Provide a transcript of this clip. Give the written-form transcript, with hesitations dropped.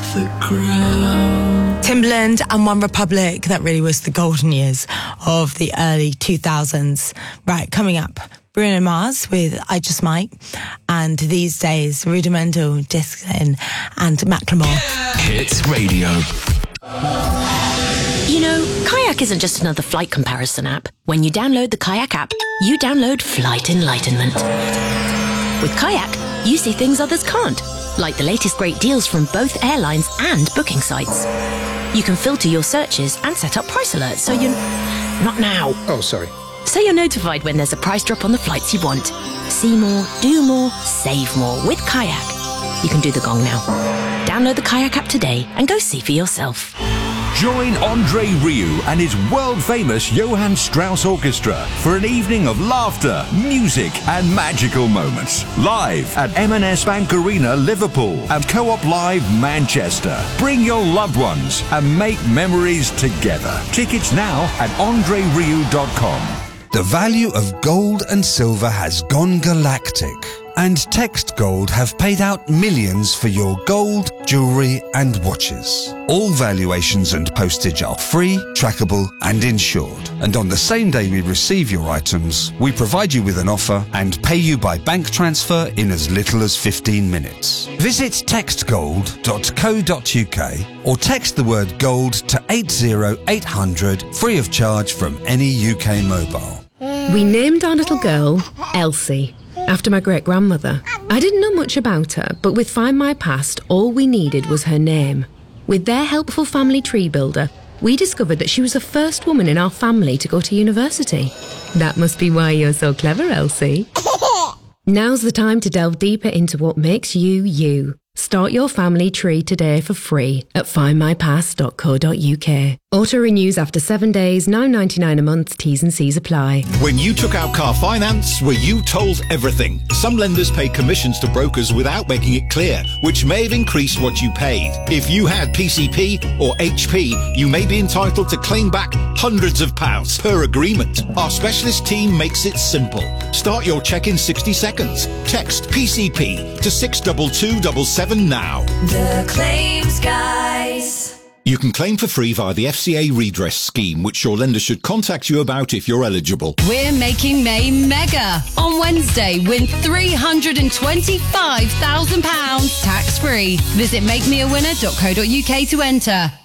the ground. Timbaland and One Republic, that really was the golden years of the early 2000s. Right, coming up, Bruno Mars with I Just Might, and these days, Rudimental, Discipline, and Macklemore. Hits Radio. You know, Kayak isn't just another flight comparison app. When you download the Kayak app, you download Flight Enlightenment. With Kayak, you see things others can't, like the latest great deals from both airlines and booking sites. You can filter your searches and set up price alerts so you're... Not now. Oh, sorry. So you're notified when there's a price drop on the flights you want. See more, do more, save more with Kayak. You can do the gong now. Download the Kayak app today and go see for yourself. Join Andre Rieu and his world-famous Johann Strauss Orchestra for an evening of laughter, music and magical moments. Live at M&S Bank Arena, Liverpool and Co-op Live, Manchester. Bring your loved ones and make memories together. Tickets now at andrerieu.com. The value of gold and silver has gone galactic, and Text Gold have paid out millions for your gold, jewellery and watches. All valuations and postage are free, trackable and insured. And on the same day we receive your items, we provide you with an offer and pay you by bank transfer in as little as 15 minutes. Visit textgold.co.uk or text the word gold to 80800 free of charge from any UK mobile. We named our little girl Elsie, after my great-grandmother. I didn't know much about her, but with Find My Past, all we needed was her name. With their helpful family tree builder, we discovered that she was the first woman in our family to go to university. That must be why you're so clever, Elsie. Now's the time to delve deeper into what makes you, you. Start your family tree today for free at findmypast.co.uk. Auto renews after 7 days, £9.99 a month, T's and C's apply. When you took out car finance, were you told everything? Some lenders pay commissions to brokers without making it clear, which may have increased what you paid. If you had PCP or HP, you may be entitled to claim back hundreds of pounds per agreement. Our specialist team makes it simple. Start your check in 60 seconds. Text PCP to 62277 now. The Claims Guys. You can claim for free via the FCA redress scheme, which your lender should contact you about if you're eligible. We're making May mega. On Wednesday, win £325,000 tax-free. Visit makemeawinner.co.uk to enter.